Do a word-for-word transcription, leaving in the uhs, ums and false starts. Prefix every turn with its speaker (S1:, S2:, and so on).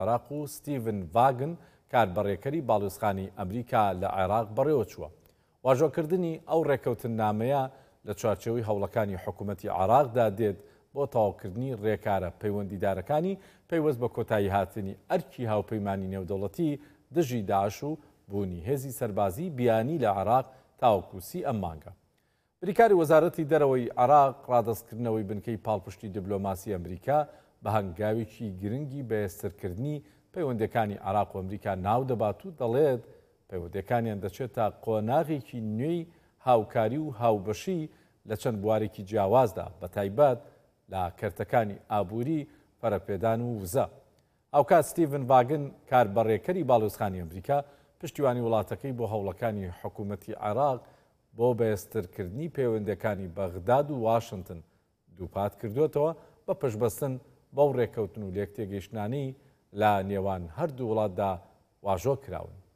S1: عێراق و ستیڤن ڤاگن کاربەڕێکەری باڵوێزخانی ئەمریکا لە عێراق بەڕێوە چووە. واژۆکردنی ئەو ڕێکەوتنامەیە لە چوارچێوەی هەوڵەکانی حکوومەتی عێراقدا دێت بۆ تەواوکردنی ڕێکارە پەیوەندیدارەکانی پەیوەست بە کۆتایی هاتنی ئەرکی هاوپەیمانی نێودەوڵەتی دژی داعش و بوونی هێزی سەربازی بیانی لە عێراق تاوەکوسی ئەم مانگە. بریکاری وەزارەتی دەرەوەی عێراق ڕادەستکردنەوەی بنکەی پاڵپشتی دیبلۆماسی ئەمریکا بە هەنگاوێکی گرنگی بەهێزترکردنی پەیوەندەکانی عێراق و ئەمریکا ناو دەبات و دەڵێت پەیوەندەکانیان دەچێت تا قۆناغێکی نوێی هاوکاری و هاوبەشی لە چەند بوارێکی جیاوازدا بە تایبەت لە کەرتەکانی ئابووری پەرەپێدان و وزە. ئەوکات ستیڤن ڤاگن کاربەڕێکەری باڵوێزخانی ئەمریکا پشتیوانی وڵاتەکەی بۆ هەوڵەکانی حکوومەتی عێراق بۆ بەهێزترکردنی پەیوەندەکانی بەغداد و واشنگتن دووپات کردوێتەوە بە پشبەستن بەو ڕێکەوتن و لێک تێگەیشتنانەی لە نێوان هەردوو وڵاتدا واژۆ کراون.